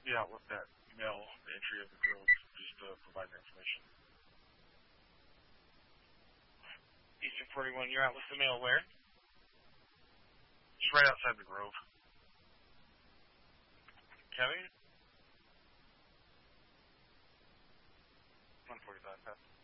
Yeah, with that email, the entry of the Grove, just to provide the information. Eastern 41, you're out with the mail where? Just right outside the Grove. Kevin? 145,